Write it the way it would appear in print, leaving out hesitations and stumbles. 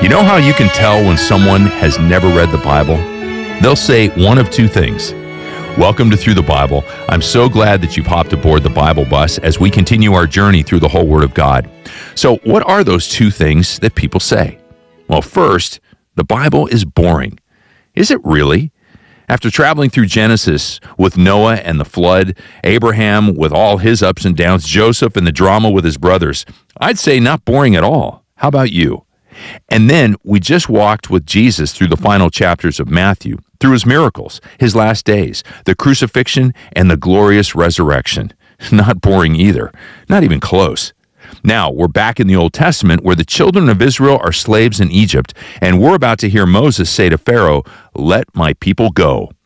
You know how you can tell when someone has never read the Bible? They'll say one of two things. Welcome to Through the Bible. I'm so glad that you've hopped aboard the Bible bus as we continue our journey through the whole Word of God. So, what are those two things that people say? Well, first, the Bible is boring. Is it really? After traveling through Genesis with Noah and the flood, Abraham with all his ups and downs, Joseph and the drama with his brothers, I'd say not boring at all. How about you? And then we just walked with Jesus through the final chapters of Matthew, through his miracles, his last days, the crucifixion, and the glorious resurrection. Not boring either, not even close. Now, we're back in the Old Testament where the children of Israel are slaves in Egypt, and we're about to hear Moses say to Pharaoh, "Let my people go."